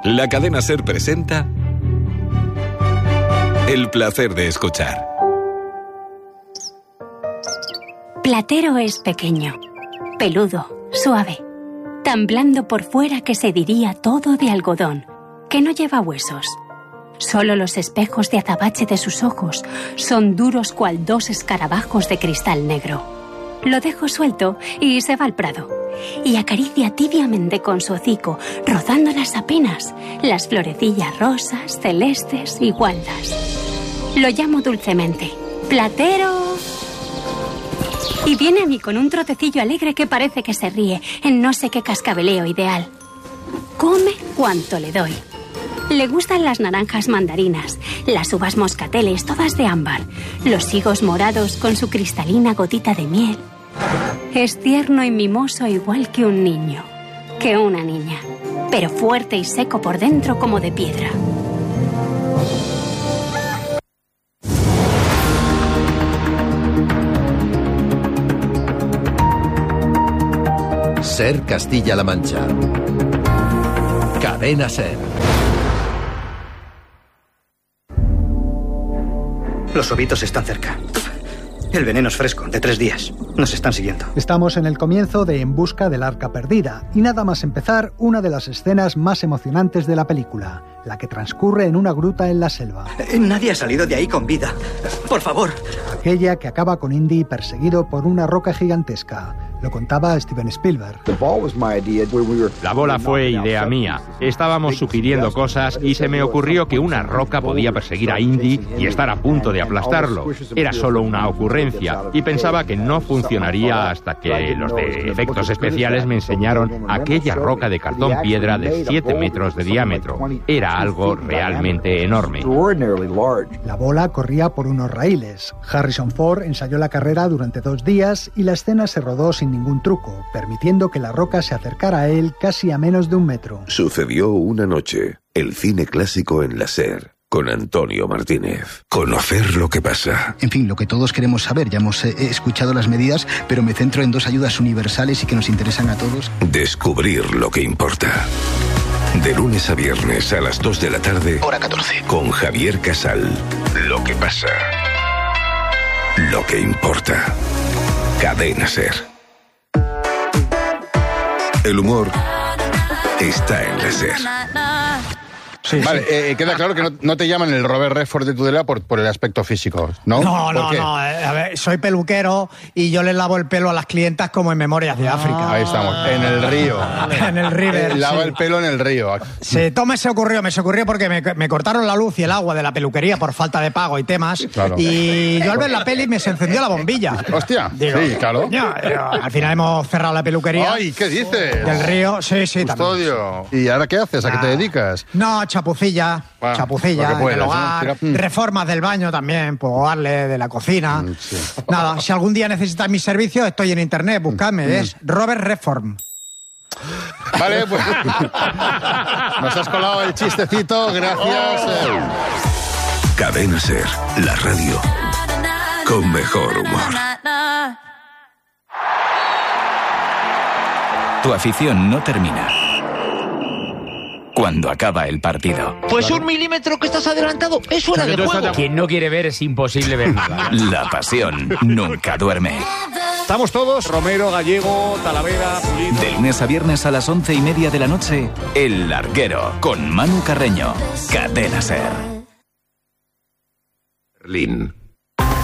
La cadena SER presenta El placer de escuchar. Platero es pequeño, peludo, suave, tan blando por fuera que se diría todo de algodón, que no lleva huesos. Solo los espejos de azabache de sus ojos son duros cual 2 escarabajos de cristal negro. Lo dejo suelto y se va al prado. Y acaricia tibiamente con su hocico, rozándolas apenas, las florecillas rosas, celestes y gualdas. Lo llamo dulcemente, Platero. Y viene a mí con un trotecillo alegre que parece que se ríe en no sé qué cascabeleo ideal. Come cuanto le doy. Le gustan las naranjas mandarinas, las uvas moscateles todas de ámbar, los higos morados con su cristalina gotita de miel. Es tierno y mimoso igual que un niño, que una niña, pero fuerte y seco por dentro como de piedra. SER Castilla-La Mancha. Cadena SER. Los ovitos están cerca. El veneno es fresco, de 3 días. Nos están siguiendo. Estamos en el comienzo de En busca del arca perdida, y nada más empezar, una de las escenas más emocionantes de la película, la que transcurre en una gruta en la selva. Nadie ha salido de ahí con vida. Por favor. Aquella que acaba con Indy perseguido por una roca gigantesca. Lo contaba Steven Spielberg. La bola fue idea mía. Estábamos sugiriendo cosas y se me ocurrió que una roca podía perseguir a Indy y estar a punto de aplastarlo. Era solo una ocurrencia y pensaba que no funcionaría hasta que los de efectos especiales me enseñaron aquella roca de cartón piedra de 7 metros de diámetro. Era algo realmente enorme. La bola corría por unos raíles. Harrison Ford ensayó la carrera durante 2 días y la escena se rodó sin ningún truco, permitiendo que la roca se acercara a él casi a menos de 1 metro. Sucedió una noche. El cine clásico en la SER. Con Antonio Martínez. Conocer lo que pasa. En fin, lo que todos queremos saber. Ya hemos escuchado las medidas, pero me centro en 2 ayudas universales y que nos interesan a todos. Descubrir lo que importa. De lunes a viernes a las 2 de la tarde. Hora 14. Con Javier Casal. Lo que pasa. Lo que importa. Cadena SER. El humor está en la SER. Sí, vale, sí. Queda claro que no te llaman el Robert Redford de Tudela por el aspecto físico, ¿no? No. A ver, soy peluquero y yo le lavo el pelo a las clientas como en Memorias de África. Ahí estamos, en el río. En el River. Lava el pelo en el río. Sí, todo me se ocurrió porque me cortaron la luz y el agua de la peluquería por falta de pago y temas. Claro. Y yo al ver la peli me se encendió la bombilla. Hostia, digo, sí, claro. Al final hemos cerrado la peluquería. Ay, ¿qué dices? Del río, sí, Custodio. ¿Y ahora qué haces? ¿A qué te dedicas? No, chapucilla puedas, del hogar, ¿no? Reformas del baño también, puedo darle de la cocina. Sí. Nada, si algún día necesitas mis servicios, estoy en internet, buscadme, es Robert Reform. Vale, pues nos has colado el chistecito, gracias. Cadena SER, la radio con mejor humor. Tu afición no termina cuando acaba el partido. Pues 1 milímetro que estás adelantado es fuera de juego. Quien no quiere ver es imposible ver nada. La pasión nunca duerme. Estamos todos, Romero, Gallego, Talavera, Pulido. De lunes a viernes a las 11:30 de la noche, El Larguero, con Manu Carreño. Cadena SER. Berlín.